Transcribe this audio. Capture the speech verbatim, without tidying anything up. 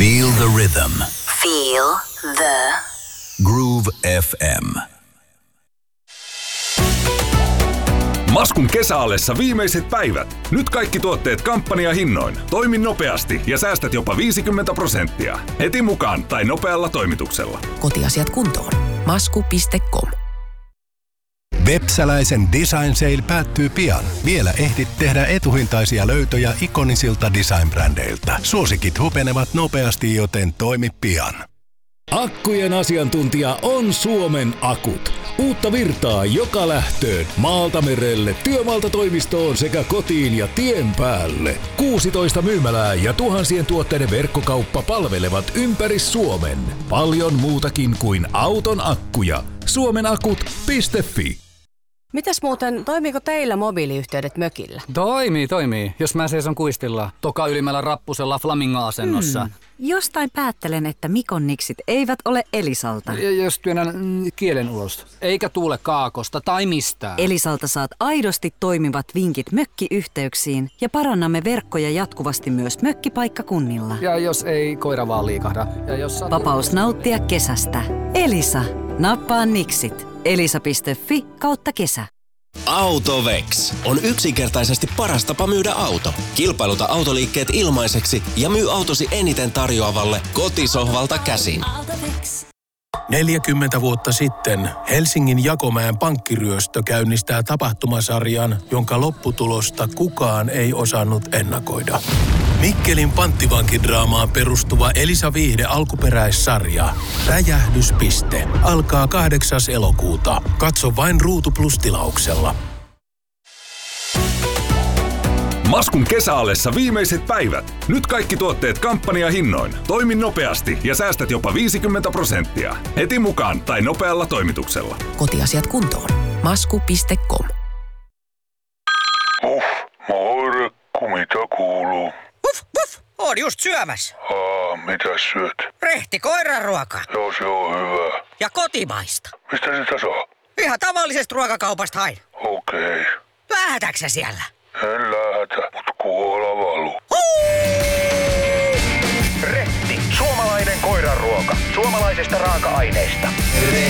Feel the rhythm. Feel the Groove F M. Maskun kesäallessa viimeiset päivät. Nyt kaikki tuotteet kampanjahinnoin. Toimi nopeasti ja säästät jopa viisikymmentä prosenttia. Heti mukaan tai nopealla toimituksella. Kotiasiat kuntoon. masku piste com. Vepsäläisen Design Sale päättyy pian. Vielä ehdit tehdä etuhintaisia löytöjä ikonisilta design-brändeiltä. Suosikit hupenevat nopeasti, joten toimi pian. Akkujen asiantuntija on Suomen Akut. Uutta virtaa joka lähtöön, maalta merelle, työmaalta toimistoon sekä kotiin ja tien päälle. kuusitoista myymälää ja tuhansien tuotteiden verkkokauppa palvelevat ympäri Suomen. Paljon muutakin kuin auton akkuja. suomenakut piste fi. Mitäs muuten, toimiiko teillä mobiiliyhteydet mökillä? Toimii, toimii. Jos mä seison kuistilla, toka ylimmällä rappusella flamingo-asennossa. Hmm. Jostain päättelen, että Mikon niksit eivät ole Elisalta. Ja jos työnnän mm, kielen ulos. Eikä tuule kaakosta tai mistään. Elisalta saat aidosti toimivat vinkit mökkiyhteyksiin ja parannamme verkkoja jatkuvasti myös mökkipaikkakunnilla. Ja jos ei koira vaan liikahda. Ja jos satu... Vapaus nauttia kesästä. Elisa. Nappaa niksit. elisa piste fi kautta kesä. Autovex on yksinkertaisesti paras tapa myydä auto. Kilpailuta autoliikkeet ilmaiseksi ja myy autosi eniten tarjoavalle kotisohvalta käsin. neljäkymmentä vuotta sitten Helsingin Jakomäen pankkiryöstö käynnistää tapahtumasarjan, jonka lopputulosta kukaan ei osannut ennakoida. Mikkelin panttivankidraamaan perustuva Elisa Viihde alkuperäissarja Räjähdyspiste alkaa kahdeksas elokuuta. Katso vain Ruutu Plus -tilauksella. Maskun kesäallessa viimeiset päivät. Nyt kaikki tuotteet kampanjahinnoin. Toimi nopeasti ja säästät jopa viisikymmentä prosenttia. Heti mukaan tai nopealla toimituksella. Kotiasiat kuntoon. masku piste com. Uff, moirekku, mitä kuuluu? Uff, uff, oon just syömässä. Aa, mitä syöt? Rehti koiranruoka. Joo, se on hyvä. Ja kotimaista. Mistä sitä saa? Ihan tavallisesta ruokakaupasta hain. Okei. Okay. Lähdätkö siellä? En lähdetä, mut kuola valuu. Rehti, suomalainen koiranruoka. Suomalaisesta raaka-aineesta. Rehti.